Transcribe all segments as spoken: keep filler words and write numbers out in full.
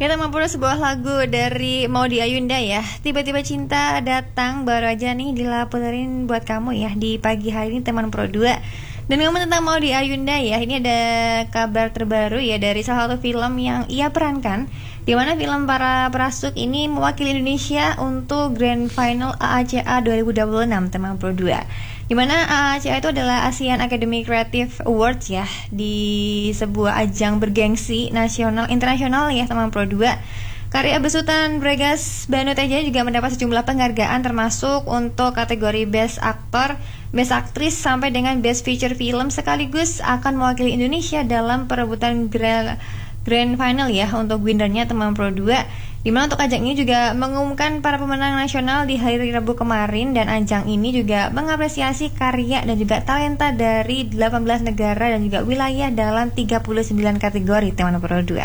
Kita mampu sebuah lagu dari Maudy Ayunda ya. Tiba-tiba cinta datang, baru aja nih dilaporin buat kamu ya di pagi hari ini teman Pro dua. Dan ngomong tentang Maudy Ayunda ya, ini ada kabar terbaru ya dari salah satu film yang ia perankan, di mana film Para Prasuk ini mewakili Indonesia untuk Grand Final A A C A dua ribu dua puluh enam teman Pro dua. Di mana A A C A itu adalah Asian Academy Creative Awards ya, di sebuah ajang bergengsi nasional internasional ya teman Pro dua. Karya besutan Bregas Banu Teja juga mendapat sejumlah penghargaan termasuk untuk kategori Best Actor, Best Actress sampai dengan Best Feature Film, sekaligus akan mewakili Indonesia dalam perebutan Grand, Grand Final ya untuk winnernya teman Pro dua. Dimana untuk ajang ini juga mengumumkan para pemenang nasional di hari Rabu kemarin, dan ajang ini juga mengapresiasi karya dan juga talenta dari delapan belas negara dan juga wilayah dalam tiga puluh sembilan kategori teman Pro dua.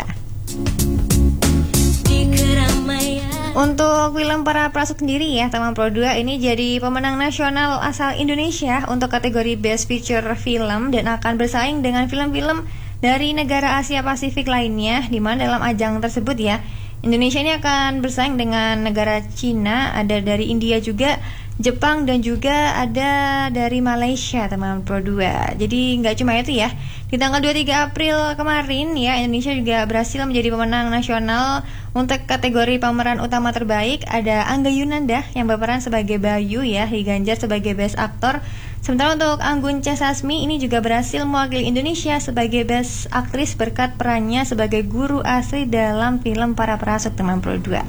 Untuk film Para Prasuk sendiri ya teman Pro dua ini jadi pemenang nasional asal Indonesia untuk kategori Best Feature Film dan akan bersaing dengan film-film dari negara Asia Pasifik lainnya, di mana dalam ajang tersebut ya Indonesia ini akan bersaing dengan negara Cina, ada dari India juga, Jepang, dan juga ada dari Malaysia teman Pro dua. Jadi nggak cuma itu ya, di tanggal dua puluh tiga April kemarin ya Indonesia juga berhasil menjadi pemenang nasional untuk kategori pemeran utama terbaik. Ada Angga Yunanda yang berperan sebagai Bayu ya, diganjar sebagai Best Aktor. Sementara untuk Anggun C. Sasmi ini juga berhasil mewakili Indonesia sebagai Best Aktris berkat perannya sebagai guru asli dalam film Para Prasuk teman Pro dua.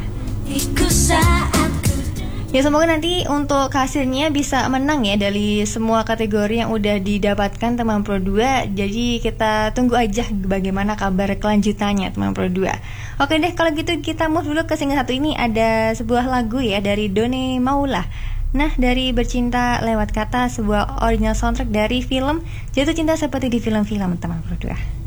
Ya semoga nanti untuk hasilnya bisa menang ya dari semua kategori yang udah didapatkan teman Pro dua. Jadi kita tunggu aja bagaimana kabar kelanjutannya teman Pro dua. Oke deh, kalau gitu kita move dulu ke single satu ini. Ada sebuah lagu ya dari Done Maula. Nah, dari Bercinta Lewat Kata, sebuah original soundtrack dari film Jatuh Cinta Seperti di Film-film teman Pro dua.